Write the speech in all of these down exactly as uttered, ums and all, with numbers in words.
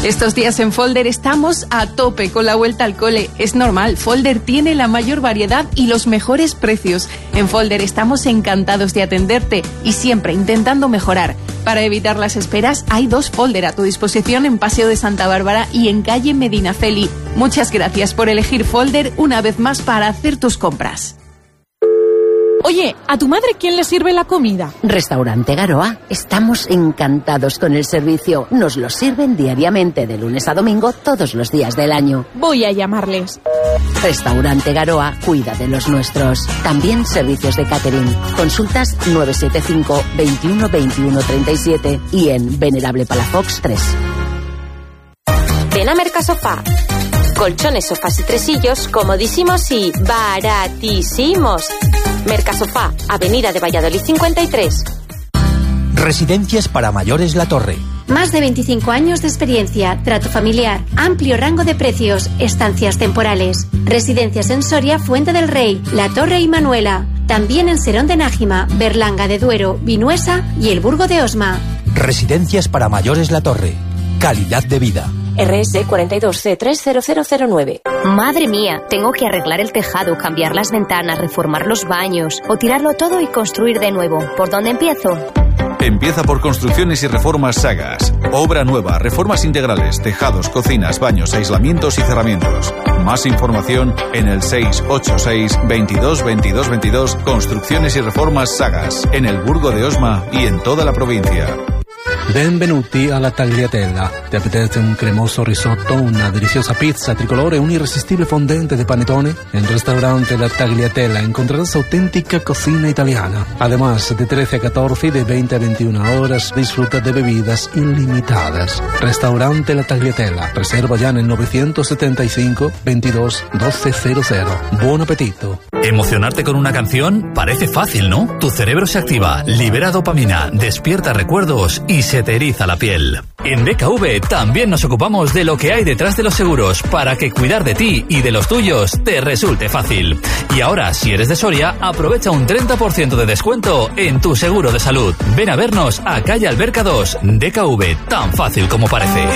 Estos días en Folder estamos a tope con la vuelta al cole. Es normal, Folder tiene la mayor variedad y los mejores precios. En Folder estamos encantados de atenderte y siempre intentando mejorar. Para evitar las esperas, hay dos Folder a tu disposición en Paseo de Santa Bárbara y en calle Medinaceli. Muchas gracias por elegir Folder una vez más para hacer tus compras. Oye, ¿a tu madre quién le sirve la comida? Restaurante Garoa. Estamos encantados con el servicio. Nos lo sirven diariamente de lunes a domingo todos los días del año. Voy a llamarles. Restaurante Garoa cuida de los nuestros. También servicios de catering. Consultas nueve siete cinco, veintiuno, veintiuno, treinta y siete y en Venerable Palafox tres. Ven a Mercasofá. Colchones, sofás y tresillos comodísimos y baratísimos. Mercasofá, Avenida de Valladolid cincuenta y tres. Residencias para mayores La Torre. Más de veinticinco años de experiencia, trato familiar, amplio rango de precios, estancias temporales. Residencias en Soria, Fuente del Rey, La Torre y Manuela. También en Serón de Nájima, Berlanga de Duero, Vinuesa y el Burgo de Osma. Residencias para mayores La Torre. Calidad de vida. R S cuarenta y dos C tres cero cero cero nueve. Madre mía, tengo que arreglar el tejado, cambiar las ventanas, reformar los baños o tirarlo todo y construir de nuevo. ¿Por dónde empiezo? Empieza por Construcciones y Reformas Sagas. Obra nueva, reformas integrales, tejados, cocinas, baños, aislamientos y cerramientos. Más información en el seis ocho seis, veintidós, veintidós, veintidós. Construcciones y Reformas Sagas. En el Burgo de Osma y en toda la provincia. Benvenuti alla Tagliatella. Ti apetece un cremoso risotto, una deliciosa pizza tricolore, un irresistible fondente de panetone? En Restaurante La Tagliatella encontrarás auténtica cocina italiana. Además, de trece a catorce y de veinte a veintiuna horas, disfruta de bebidas ilimitadas. Restaurante La Tagliatella. Reserva ya en el novecientos setenta y cinco, veintidós, doce cero cero. Buon appetito. ¿Emocionarte con una canción? Parece fácil, ¿no? Tu cerebro se activa, libera dopamina, despierta recuerdos y se te eriza la piel. En D K V también nos ocupamos de lo que hay detrás de los seguros para que cuidar de ti y de los tuyos te resulte fácil. Y ahora, si eres de Soria, aprovecha un treinta por ciento de descuento en tu seguro de salud. Ven a vernos a calle Alberca dos. D K V, tan fácil como parece.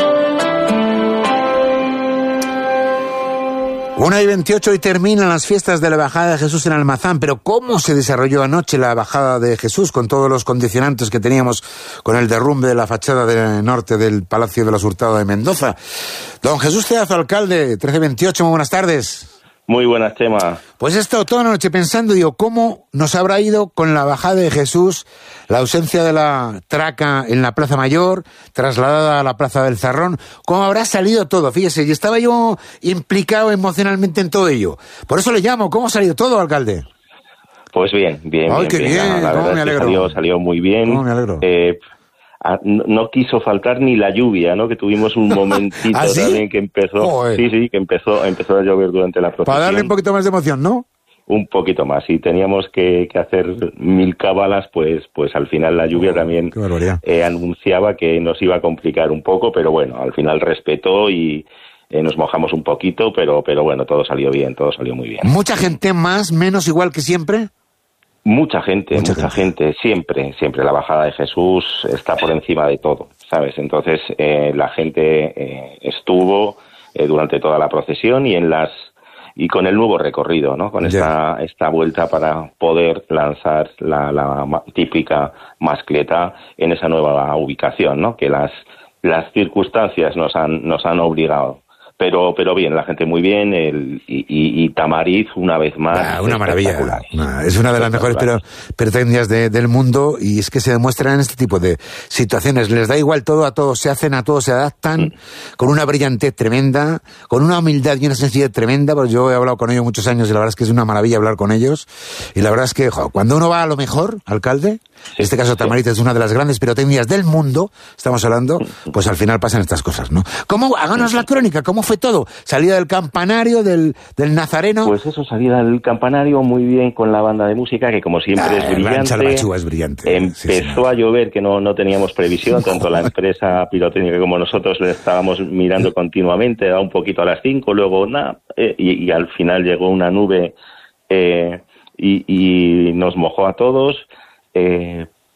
una y veintiocho y terminan las fiestas de la bajada de Jesús en Almazán, pero ¿cómo se desarrolló anoche la bajada de Jesús con todos los condicionantes que teníamos con el derrumbe de la fachada del norte del Palacio de los Hurtado de Mendoza? Don Jesús Ceazo, alcalde, trece veintiocho, muy buenas tardes. Muy buenas, Chema. Pues he estado toda la noche pensando, digo, ¿cómo nos habrá ido con la bajada de Jesús, la ausencia de la traca en la Plaza Mayor, trasladada a la Plaza del Zarrón? ¿Cómo habrá salido todo? Fíjese, y estaba yo implicado emocionalmente en todo ello. Por eso le llamo, ¿cómo ha salido todo, alcalde? Pues bien, bien, Ay, bien. qué bien. bien, La, la cómo me verdad es que alegro. salió, salió muy bien. Cómo me alegro. Eh, a, no, no quiso faltar ni la lluvia, ¿no? Que tuvimos un momentito ¿Ah, sí? también que empezó. Joder. Sí, sí, que empezó, empezó a llover durante la procesión. Para darle un poquito más de emoción, ¿no? Un poquito más. Y teníamos que, que hacer mil cábalas, pues, pues al final la lluvia Oh, también qué barbaridad. eh, anunciaba que nos iba a complicar un poco, pero bueno, al final respetó y eh, nos mojamos un poquito, pero, pero bueno, todo salió bien, todo salió muy bien. ¿Mucha gente más, menos, igual que siempre? Mucha gente, Mucha mucha, gente. gente, siempre, siempre la bajada de Jesús está por encima de todo, ¿sabes? Entonces eh, la gente eh, estuvo eh, durante toda la procesión y en las y con el nuevo recorrido, ¿no? Con esta yeah. esta vuelta para poder lanzar la, la ma- típica mascleta en esa nueva ubicación, ¿no? Que las las circunstancias nos han nos han obligado. Pero pero bien, la gente muy bien, el, y, y, y Tamariz una vez más. Ah, una maravilla. Una, es una de las mejores pirotecnias de, del mundo y es que se demuestran en este tipo de situaciones. Les da igual todo a todos, se hacen a todos, se adaptan mm. con una brillantez tremenda, con una humildad y una sencillez tremenda, porque yo he hablado con ellos muchos años y la verdad es que es una maravilla hablar con ellos. Y la verdad es que jo, cuando uno va a lo mejor, alcalde, en este caso Tamariz es una de las grandes pirotecnias del mundo, estamos hablando, pues al final pasan estas cosas, ¿no? ¿Cómo? Háganos la crónica, ¿cómo fue todo? ¿Salida del campanario, del, del Nazareno? Pues eso, salida del campanario muy bien con la banda de música, que como siempre ah, es brillante. es brillante. Empezó sí, a llover, que no, no teníamos previsión, tanto la empresa pirotécnica como nosotros le estábamos mirando continuamente, era un poquito a las cinco, luego nada, eh, y, y al final llegó una nube eh, y, y nos mojó a todos. Eh,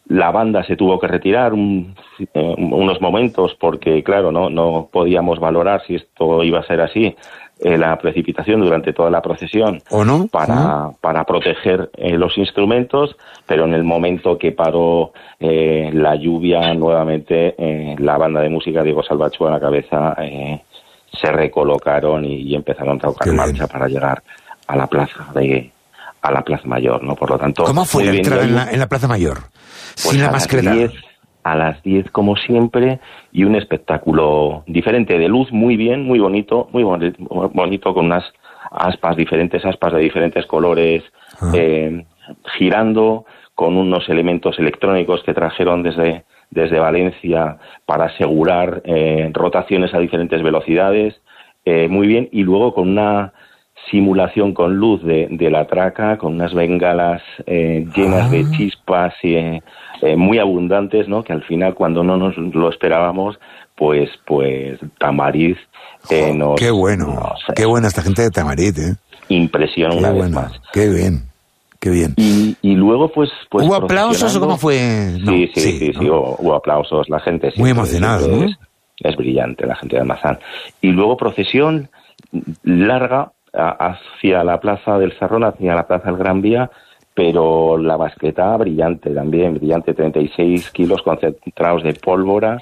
la banda se tuvo que retirar un, eh, unos momentos porque, claro, no, no podíamos valorar si esto iba a ser así, eh, la precipitación durante toda la procesión, ¿o no? para, ¿no? para proteger eh, los instrumentos, pero en el momento que paró eh, la lluvia, nuevamente eh, la banda de música Diego Salvachu a la cabeza eh, se recolocaron y, y empezaron a tocar en marcha para llegar a la plaza de a la Plaza Mayor, ¿no? Por lo tanto, ¿cómo fue la entrada en la, en la Plaza Mayor? Pues sin la mascleta. A las diez, como siempre, y un espectáculo diferente de luz, muy bien, muy bonito, muy bonito, bonito con unas aspas, diferentes aspas de diferentes colores, ah. eh, girando con unos elementos electrónicos que trajeron desde, desde Valencia para asegurar eh, rotaciones a diferentes velocidades, eh, muy bien, y luego con una simulación con luz de, de la traca, con unas bengalas eh, llenas ah. de chispas y eh, eh, muy abundantes, ¿no? Que al final, cuando no nos lo esperábamos, pues pues Tamariz eh, oh, nos... ¡Qué bueno! Nos, ¡Qué buena esta gente de Tamariz, eh! Impresiona una bueno, vez más. ¡Qué bien! ¡Qué bien! Y, y luego, pues... pues ¿hubo aplausos o cómo fue? No, sí, sí, sí, sí, ¿no? sí hubo, hubo aplausos. La gente... Muy emocionada, ¿no? Es, es brillante, la gente de Almazán. Y luego procesión larga hacia la Plaza del Sarrón, hacia la Plaza del Gran Vía, pero la basqueta brillante también, brillante, treinta y seis kilos concentrados de pólvora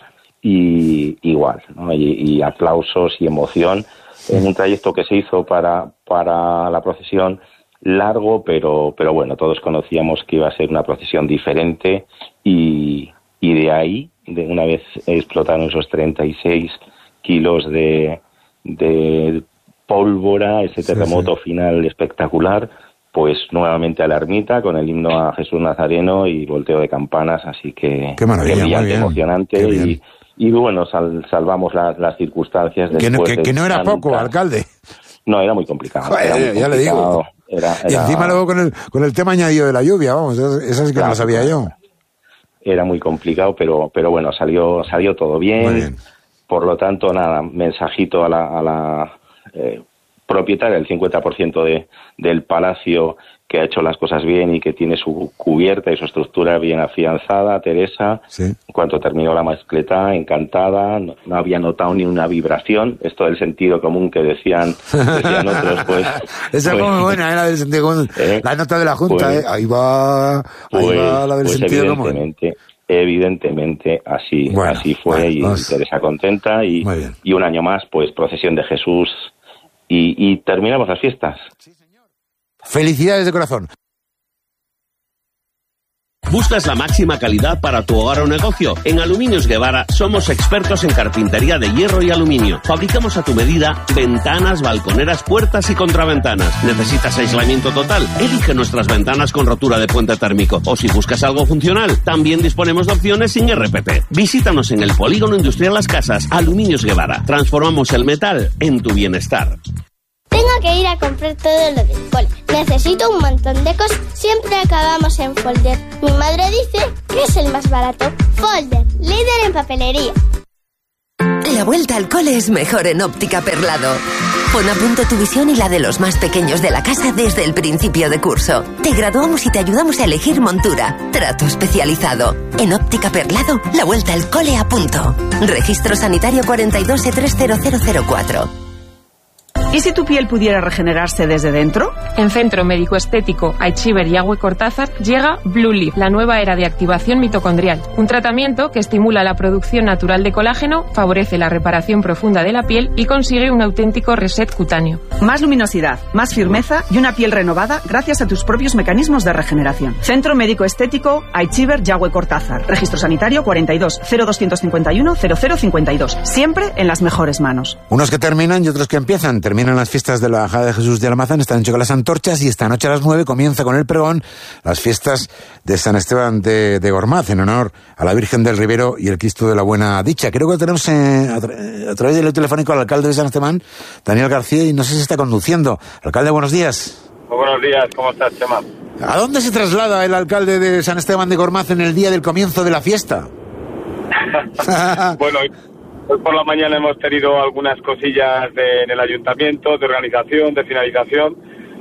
y igual, ¿no? y, y aplausos y emoción en un trayecto que se hizo para, para la procesión largo, pero, pero bueno, todos conocíamos que iba a ser una procesión diferente y, y de ahí, de una vez explotaron esos treinta y seis kilos de, de pólvora, ese terremoto sí, sí. final espectacular, pues nuevamente a la ermita con el himno a Jesús Nazareno y volteo de campanas, así que qué maravilla, que brillante, muy bien, emocionante qué bien. y, y bueno, sal, salvamos las, las circunstancias que no, que, que no era tanta... poco, alcalde. No, era muy complicado. Joder, era muy ya complicado. le digo. Era, era... Y encima luego con el, con el tema añadido de la lluvia, vamos, eso sí que claro, no lo sabía yo. Era muy complicado, pero, pero bueno, salió, salió todo bien. Muy bien. Por lo tanto, nada, mensajito a la, a la eh, propietaria del cincuenta por ciento de, del palacio, que ha hecho las cosas bien y que tiene su cubierta y su estructura bien afianzada, Teresa. Sí. En cuanto terminó la mascleta, encantada, no, no había notado ni una vibración. Esto del sentido común que decían, decían otros, pues... Esa pues, fue muy buena, era del sentido común. ¿Eh? La nota de la Junta, pues, ¿eh? Ahí va, ahí pues, va la del pues sentido evidentemente, común. Evidentemente, así, bueno, así fue, bueno, y vamos. Teresa contenta, y, y un año más, pues, procesión de Jesús, y, y terminamos las fiestas. Sí, señor. Felicidades de corazón. ¿Buscas la máxima calidad para tu hogar o negocio? En Aluminios Guevara somos expertos en carpintería de hierro y aluminio. Fabricamos a tu medida ventanas, balconeras, puertas y contraventanas. ¿Necesitas aislamiento total? Elige nuestras ventanas con rotura de puente térmico. O si buscas algo funcional, también disponemos de opciones sin R P P. Visítanos en el Polígono Industrial Las Casas, Aluminios Guevara. Transformamos el metal en tu bienestar. Tengo que ir a comprar todo lo del cole. Necesito un montón de cosas. Siempre acabamos en Folder. Mi madre dice que es el más barato. Folder, líder en papelería. La vuelta al cole es mejor en Óptica Perlado. Pon a punto tu visión y la de los más pequeños de la casa desde el principio de curso. Te graduamos y te ayudamos a elegir montura. Trato especializado. En Óptica Perlado, la vuelta al cole a punto. Registro sanitario cuarenta y dos E tres cero cero cero cuatro. ¿Y si tu piel pudiera regenerarse desde dentro? En Centro Médico Estético Aichiver Yagüe Cortázar llega Blue Leaf, la nueva era de activación mitocondrial. Un tratamiento que estimula la producción natural de colágeno, favorece la reparación profunda de la piel y consigue un auténtico reset cutáneo. Más luminosidad, más firmeza y una piel renovada gracias a tus propios mecanismos de regeneración. Centro Médico Estético Aichiver Yagüe Cortázar. Registro sanitario cuarenta y dos cero doscientos cincuenta y uno cero cero cincuenta y dos. Siempre en las mejores manos. Unos que terminan y otros que empiezan. Terminan las fiestas de la Bajada de Jesús de Almazán, esta noche con las antorchas, y esta noche a las nueve comienza con el pregón las fiestas de San Esteban de, de Gormaz, en honor a la Virgen del Ribero y el Cristo de la Buena Dicha. Creo que tenemos eh, a, tra- a través del telefónico al alcalde de San Esteban, Daniel García, y no sé si está conduciendo. Alcalde, buenos días. Muy buenos días, ¿cómo estás, Chema? ¿A dónde se traslada el alcalde de San Esteban de Gormaz en el día del comienzo de la fiesta? Bueno, hoy por la mañana hemos tenido algunas cosillas de, en el ayuntamiento, de organización, de finalización,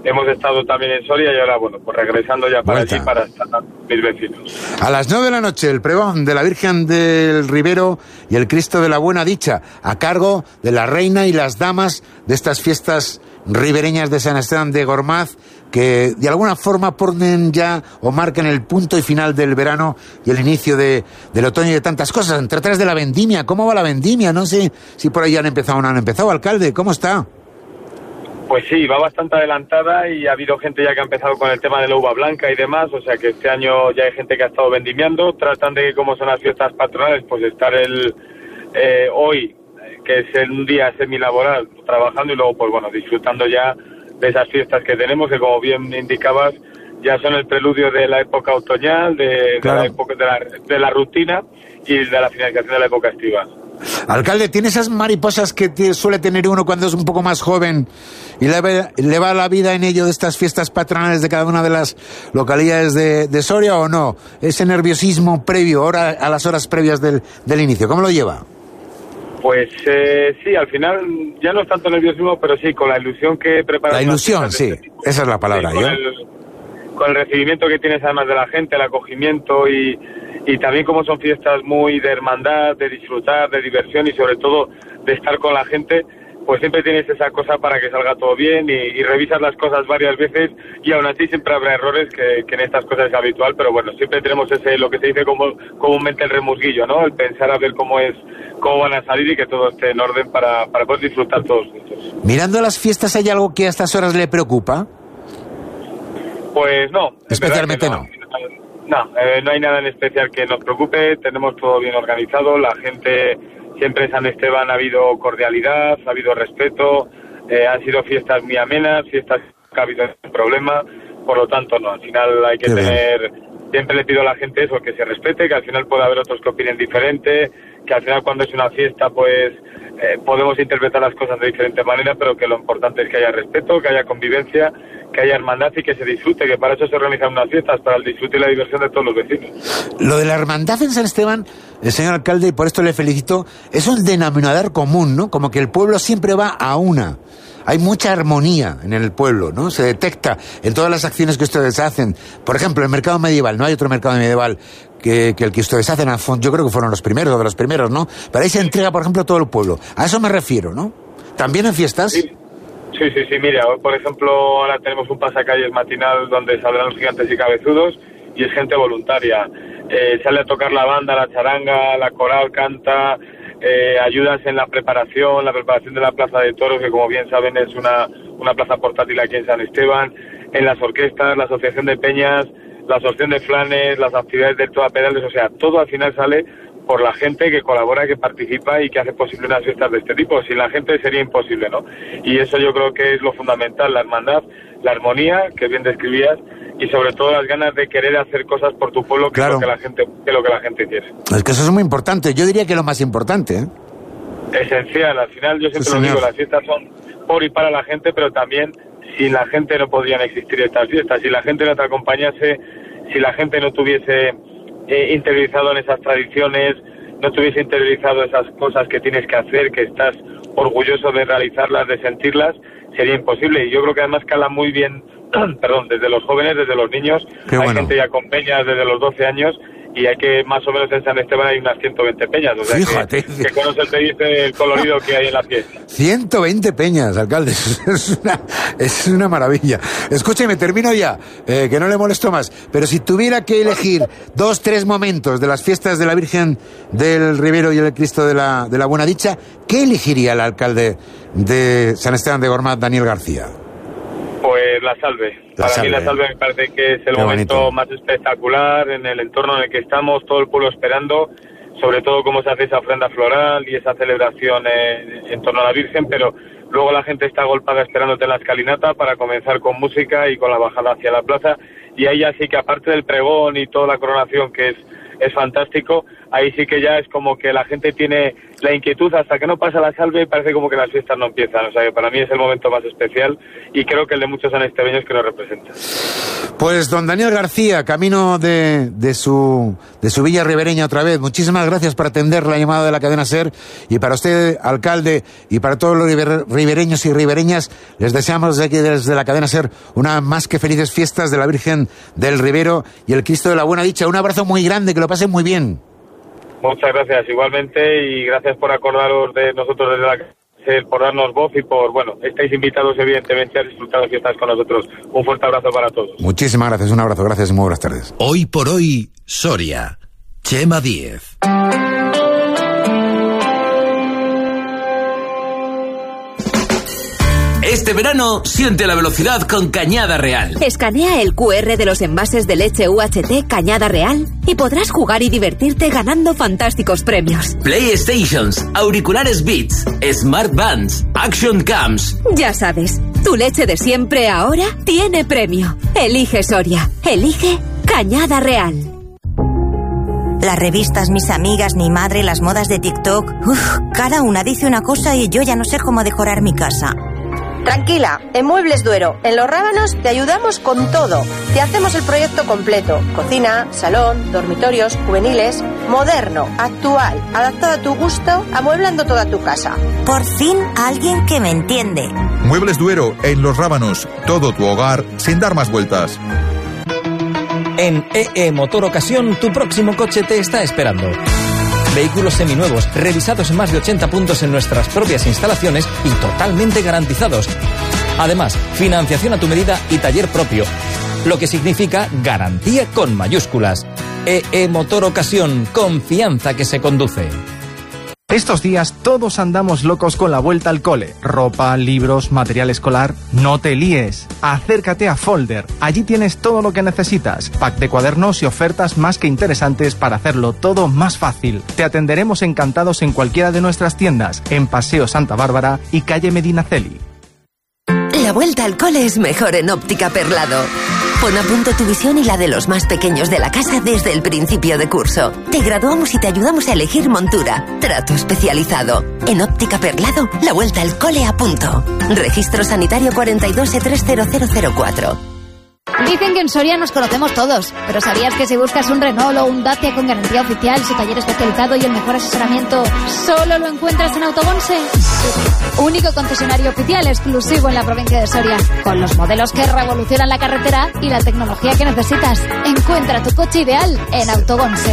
hemos estado también en Soria y ahora, bueno, pues regresando ya para Vuelta. allí para estar con mis vecinos. A las nueve de la noche, el pregón de la Virgen del Ribero y el Cristo de la Buena Dicha, a cargo de la reina y las damas de estas fiestas ribereñas de San Esteban de Gormaz, que de alguna forma ponen ya o marcan el punto y final del verano y el inicio de, del otoño y de tantas cosas. Entre otras de la vendimia. ¿Cómo va la vendimia? No sé si por ahí han empezado o no han empezado. Alcalde, ¿cómo está? Pues sí, va bastante adelantada y ha habido gente ya que ha empezado con el tema de la uva blanca y demás, o sea que este año ya hay gente que ha estado vendimiando. Tratan de que, como son las fiestas patronales, pues estar el eh, hoy, que es un día semilaboral, trabajando y luego, pues bueno, disfrutando ya de esas fiestas que tenemos, que como bien indicabas, ya son el preludio de la época otoñal, de, Claro. de la época de la, de la rutina y de la finalización de la época estiva. Alcalde, ¿tiene esas mariposas que t- suele tener uno cuando es un poco más joven y le, ve- le va la vida en ello de estas fiestas patronales de cada una de las localidades de, de Soria o no? Ese nerviosismo previo, hora, a las horas previas del, del inicio, ¿cómo lo lleva? Pues eh, sí, al final ya no es tanto nerviosismo, pero sí, con la ilusión que preparas. La ilusión, sí, esa es la palabra. Sí, con, ¿yo? el, con el recibimiento que tienes además de la gente, el acogimiento y, y también como son fiestas muy de hermandad, de disfrutar, de diversión y sobre todo de estar con la gente, pues siempre tienes esa cosa para que salga todo bien y, y revisas las cosas varias veces y aún así siempre habrá errores que, que en estas cosas es habitual, pero bueno, siempre tenemos ese, lo que se dice como, comúnmente el remusguillo, ¿no? El pensar a ver cómo es, cómo van a salir y que todo esté en orden para, para poder disfrutar todos juntos. Mirando las fiestas, ¿hay algo que a estas horas le preocupa? Pues no. es Especialmente verdad que no. No, eh, no hay nada en especial que nos preocupe, tenemos todo bien organizado, la gente, siempre en San Esteban ha habido cordialidad, ha habido respeto, eh, han sido fiestas muy amenas, fiestas que ha habido problema, por lo tanto no, al final hay que Qué tener, siempre le pido a la gente eso, que se respete, que al final puede haber otros que opinen diferente, que al final cuando es una fiesta pues eh, podemos interpretar las cosas de diferente manera, pero que lo importante es que haya respeto, que haya convivencia, que haya hermandad y que se disfrute, que para eso se organizan unas fiestas, para el disfrute y la diversión de todos los vecinos. Lo de la hermandad en San Esteban, el señor alcalde, y por esto le felicito, es un denominador común, ¿no? Como que el pueblo siempre va a una. Hay mucha armonía en el pueblo, ¿no? Se detecta en todas las acciones que ustedes hacen. Por ejemplo, el mercado medieval, no hay otro mercado medieval que, que el que ustedes hacen. Yo creo que fueron los primeros, o de los primeros, ¿no? Pero ahí se entrega, por ejemplo, a todo el pueblo. A eso me refiero, ¿no? También en fiestas. Sí. Sí, sí, sí, mira, hoy, por ejemplo, ahora tenemos un pasacalles matinal donde saldrán los gigantes y cabezudos y es gente voluntaria. Eh, sale a tocar la banda, la charanga, la coral canta, eh, ayudas en la preparación, la preparación de la Plaza de Toros, que como bien saben es una, una plaza portátil aquí en San Esteban, en las orquestas, la asociación de peñas, la asociación de flanes, las actividades del Toda Pedales, o sea, todo al final sale por la gente que colabora, que participa y que hace posible unas fiestas de este tipo. Sin la gente sería imposible, ¿no? Y eso yo creo que es lo fundamental, la hermandad, la armonía, que bien describías, y sobre todo las ganas de querer hacer cosas por tu pueblo, que, Claro. es, lo que, la gente, que es lo que la gente quiere. Es que eso es muy importante. Yo diría que lo más importante, ¿eh? Esencial, al final yo siempre Sí, lo señor. digo, las fiestas son por y para la gente, pero también sin la gente no podrían existir estas fiestas. Si la gente no te acompañase, si la gente no tuviese eh, interiorizado en esas tradiciones, no tuviese interiorizado esas cosas que tienes que hacer, que estás orgulloso de realizarlas, de sentirlas, sería imposible. Y yo creo que además cala muy bien, perdón, desde los jóvenes, desde los niños. Qué Hay bueno. gente ya con peñas desde los doce años y hay que, más o menos en San Esteban hay unas ciento veinte peñas. O sea, Fíjate. que, que con eso te dice el colorido que hay en la fiesta. ciento veinte peñas, alcalde. Es una, es una maravilla. Escúcheme, termino ya, eh, que no le molesto más. Pero si tuviera que elegir dos, tres momentos de las fiestas de la Virgen del Ribero y el Cristo de la, de la Buena Dicha, ¿qué elegiría el alcalde de San Esteban de Gormaz, Daniel García? Pues la salve. La Para salve. mí la salve me parece que es el Qué momento bonito. más espectacular en el entorno en el que estamos, todo el pueblo esperando, sobre todo cómo se hace esa ofrenda floral y esa celebración en, en torno a la Virgen, pero luego la gente está agolpada esperándote en la escalinata para comenzar con música y con la bajada hacia la plaza, y ahí ya sí que aparte del pregón y toda la coronación que es es fantástico, ahí sí que ya es como que la gente tiene la inquietud hasta que no pasa la salve y parece como que las fiestas no empiezan, o sea que para mí es el momento más especial y creo que el de muchos sanestebeños que nos representa. Pues don Daniel García, camino de, de, su, de su villa ribereña otra vez. Muchísimas gracias por atender la llamada de la cadena SER. Y para usted, alcalde, y para todos los ribereños y ribereñas, les deseamos desde aquí, desde la cadena SER, una más que felices fiestas de la Virgen del Ribero y el Cristo de la Buena Dicha. Un abrazo muy grande, que lo pasen muy bien. Muchas gracias, igualmente, y gracias por acordaros de nosotros desde la por darnos voz y por, bueno, estáis invitados evidentemente a disfrutar las fiestas con nosotros. Un fuerte abrazo para todos. Muchísimas gracias, un abrazo, gracias y muy buenas tardes. Hoy por hoy, Soria. Chema Díez. Este verano, siente la velocidad con Cañada Real. Escanea el cu erre de los envases de leche U H T Cañada Real y podrás jugar y divertirte ganando fantásticos premios. PlayStations, auriculares Beats, Smart Bands, Action Cams. Ya sabes, tu leche de siempre ahora tiene premio. Elige Soria. Elige Cañada Real. Las revistas, mis amigas, mi madre, las modas de TikTok. Uf, cada una dice una cosa y yo ya no sé cómo decorar mi casa. Tranquila, en Muebles Duero, en Los Rábanos te ayudamos con todo. Te hacemos el proyecto completo. Cocina, salón, dormitorios, juveniles, moderno, actual, adaptado a tu gusto, amueblando toda tu casa. Por fin alguien que me entiende. Muebles Duero, en Los Rábanos, todo tu hogar sin dar más vueltas. En E E Motor Ocasión, tu próximo coche te está esperando. Vehículos seminuevos, revisados en más de ochenta puntos en nuestras propias instalaciones y totalmente garantizados. Además, financiación a tu medida y taller propio, lo que significa garantía con mayúsculas. E E Motor Ocasión, confianza que se conduce. Estos días todos andamos locos con la vuelta al cole. Ropa, libros, material escolar. No te líes. Acércate a Folder. Allí tienes todo lo que necesitas. Pack de cuadernos y ofertas más que interesantes para hacerlo todo más fácil. Te atenderemos encantados en cualquiera de nuestras tiendas. En Paseo Santa Bárbara y calle Medinaceli. La vuelta al cole es mejor en Óptica Perlado. Pon a punto tu visión y la de los más pequeños de la casa desde el principio de curso. Te graduamos y te ayudamos a elegir montura. Trato especializado. En Óptica Perlado, la vuelta al cole a punto. Registro sanitario cuarenta y dos E tres cero cero cero cuatro. Dicen que en Soria nos conocemos todos, pero ¿sabías que si buscas un Renault o un Dacia con garantía oficial, su taller especializado y el mejor asesoramiento, solo lo encuentras en Autogonse? Único concesionario oficial exclusivo en la provincia de Soria, con los modelos que revolucionan la carretera y la tecnología que necesitas. Encuentra tu coche ideal en Autogonse.